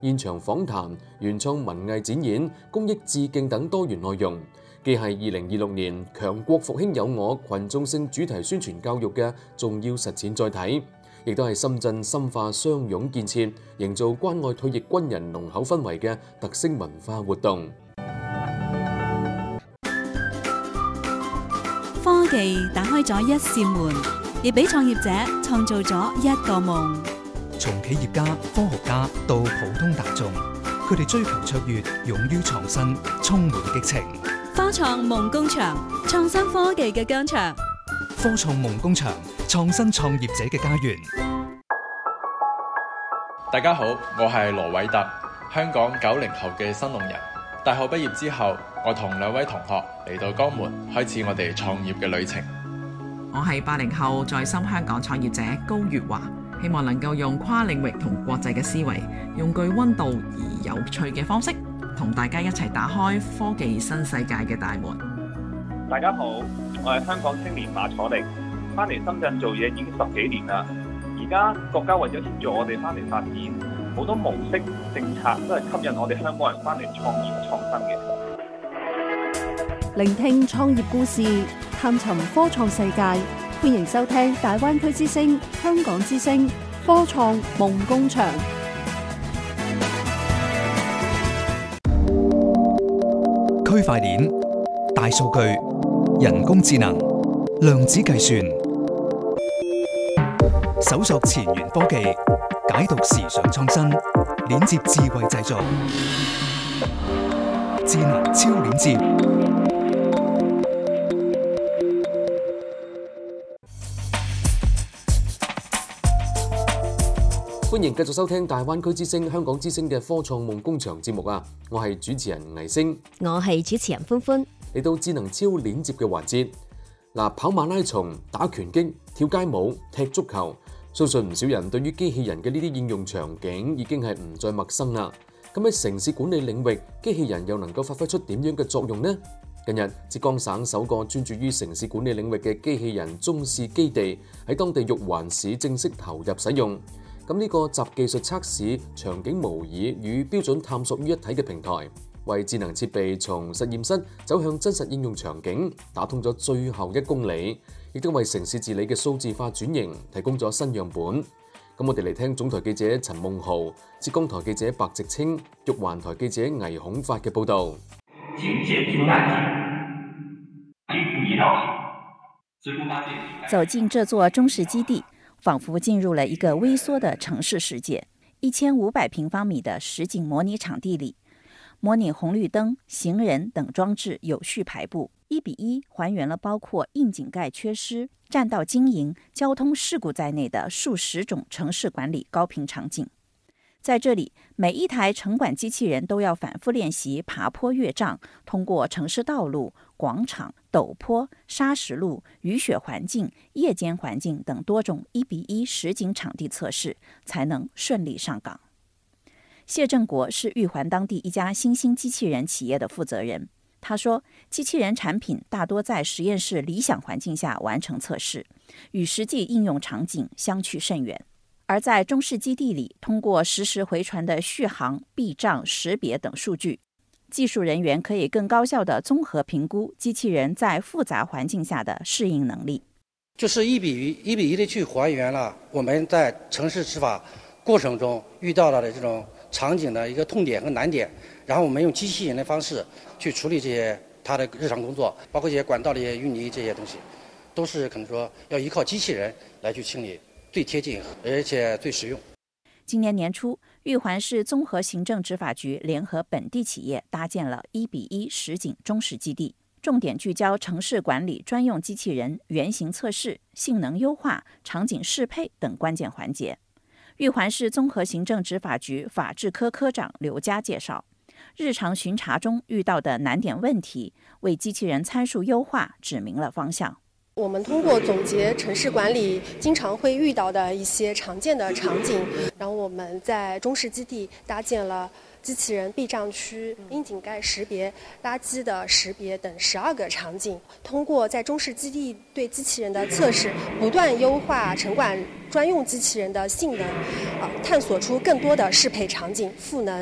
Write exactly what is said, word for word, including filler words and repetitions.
現場訪談、原創文藝展演、公益致敬等多元內容，既係二零二六年強國復興有我群眾性主題宣傳教育嘅重要實踐載體，亦都係深圳深化雙擁建設、營造關愛退役軍人濃厚氛圍嘅特色文化活動。 科技打開咗一扇門，亦俾創業者創造咗一個夢。 從企業家、科學家到普通大眾，佢哋追求卓越，勇於創新，充滿激情。 科創夢工場，創新科技嘅疆場。 科創夢工場，創新創業者嘅家園。 大家好，我係羅偉特，香港九零後嘅新農人。大學畢業之後，我同兩位同學嚟到江門，開始我哋創業嘅旅程。 我係八零後在深香港創業者高月華，希望能夠用跨領域同國際嘅思維，用具溫度而有趣嘅方式，同大家一齊打開科技新世界嘅大門。 大家好，我係香港青年馬楚力，翻嚟深圳做嘢已經十幾年啦。而家國家為咗協助我哋翻嚟發展，好多模式政策都係吸引我哋香港人翻嚟創業創新嘅。 聆聽創業故事，探尋科創世界，歡迎收聽大灣區之聲、香港之聲科創夢工場。 區塊鏈、大數據、人工智能、量子計算，搜索前沿科技，解讀時尚創新，鏈接智慧製造，智能超鏈接。 歡迎繼續收聽大灣區之聲、香港之聲嘅科創夢工場節目啊！我係主持人倪星， 我係主持人歡歡。 嚟到智能超鏈接嘅環節，嗱，跑馬拉松、打拳擊、跳街舞、踢足球，相信唔少人對於機器人嘅呢啲應用場景已經係唔再陌生啦。咁喺城市管理領域，機器人又能夠發揮出點樣嘅作用呢？近日，浙江省首個專注於城市管理領域嘅機器人中試基地喺當地玉環市正式投入使用。咁呢個集技術測試、場景模擬與標準探索於一體嘅平台，為智能設備從實驗室走向真實應用場景打通咗最後一公里，亦都為城市治理嘅數字化轉型提供咗新樣本。咁我哋嚟聽總台記者陳夢豪、浙江台記者白植清、玉環台記者倪孔發嘅報導。 走進這座中試基地，仿佛進入了一個微縮的城市世界。一千五百平方米的實景模擬場地裡，模擬紅綠燈、行人等裝置有序排布，一比一還原了包括窨井蓋缺失、佔道經營、交通事故在內的數十種城市管理高頻場景。在這裡，每一台城管機器人都要反覆練習爬坡越障，通過城市道路、廣場、陡坡、砂石路、雨雪環境、夜間環境等多種一比一實景場地測試，才能順利上崗。謝正國是玉環當地一家新興機器人企業的負責人。他說，機器人產品大多在實驗室理想環境下完成測試，與實際應用場景相去甚遠。而在中試基地裡，通過實時回傳的續航、避障識別等數據，技術人員可以更高效地綜合評估機器人在複雜環境下的適應能力。 就是一比一、一比一的去還原了我們在城市執法過程中遇到了的這種場景的一個痛點和難點，然後我們用機器人的方式去處理這些它的日常工作，包括這些管道的一些淤泥這些東西，都是可能說要依靠機器人來去清理。最貼近而且最實用。 今年年初，玉環市綜合行政執法局聯合本地企業搭建了一比一實景中試基地，重點聚焦城市管理專用機器人原型測試、性能優化、場景適配等關鍵環節。玉環市綜合行政執法局法制科科長劉佳介紹，日常巡查中遇到的難點問題，為機器人參數優化指明了方向。 我们通过总结城市管理经常会遇到的一些常见的场景，然后我们在中市基地搭建了机器人避障区、窨井盖识别、垃圾的识别等十二个场景。通过在中市基地对机器人的测试，不断优化城管专用机器人的性能，啊，探索出更多的适配场景、赋能